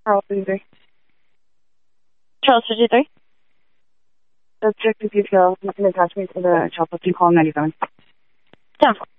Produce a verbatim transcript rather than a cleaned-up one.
Charles fifty-three. Charles fifty-three. Subject to detail, nothing attachment to the Charles fifty, call ninety-seven. Ten four.